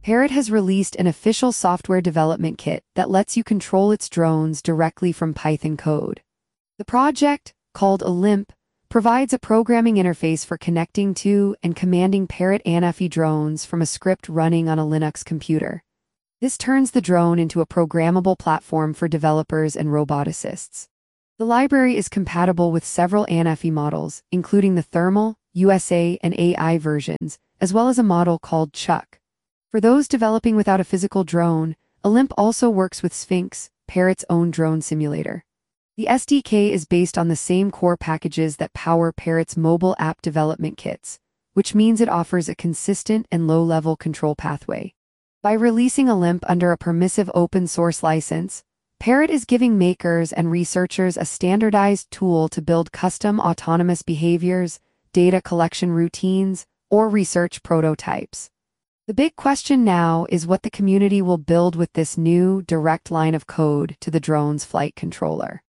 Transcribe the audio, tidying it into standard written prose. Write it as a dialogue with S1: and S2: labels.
S1: Parrot has released an official software development kit that lets you control its drones directly from Python code. The project, called Olymp, provides a programming interface for connecting to and commanding Parrot Anafi drones from a script running on a Linux computer. This turns the drone into a programmable platform for developers and roboticists. The library is compatible with several Anafi models, including the Thermal, USA, and AI versions, as well as a model called Chuck. For those developing without a physical drone, Olymp also works with Sphinx, Parrot's own drone simulator. The SDK is based on the same core packages that power Parrot's mobile app development kits, which means it offers a consistent and low-level control pathway. By releasing Olymp under a permissive open-source license, Parrot is giving makers and researchers a standardized tool to build custom autonomous behaviors, data collection routines, or research prototypes. The big question now is what the community will build with this new, direct line of code to the drone's flight controller.